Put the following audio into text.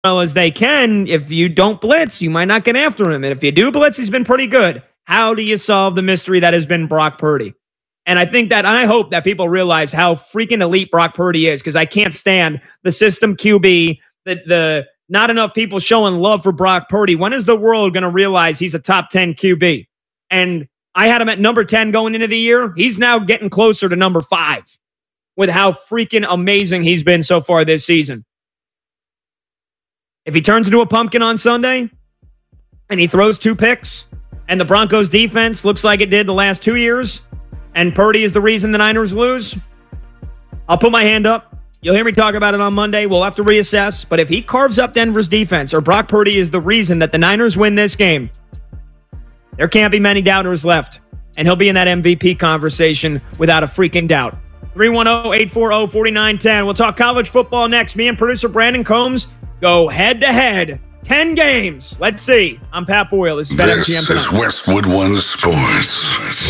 well as they can. If you don't blitz, you might not get after him. And if you do blitz, he's been pretty good. How do you solve the mystery that has been Brock Purdy? And I think that, and I hope that people realize how freaking elite Brock Purdy is, because I can't stand the system QB, the not enough people showing love for Brock Purdy. When is the world going to realize he's a top 10 QB? And I had him at number 10 going into the year. He's now getting closer to number 5 with how freaking amazing he's been so far this season. If he turns into a pumpkin on Sunday and he throws 2 picks and the Broncos defense looks like it did the last 2 years and Purdy is the reason the Niners lose, I'll put my hand up. You'll hear me talk about it on Monday. We'll have to reassess. But if he carves up Denver's defense or Brock Purdy is the reason that the Niners win this game, there can't be many doubters left. And he'll be in that MVP conversation without a freaking doubt. 310-840-4910. We'll talk college football next. Me and producer Brandon Combs go head-to-head. 10 games. Let's see. I'm Pat Boyle. This is BetMGM. This is Westwood One Sports.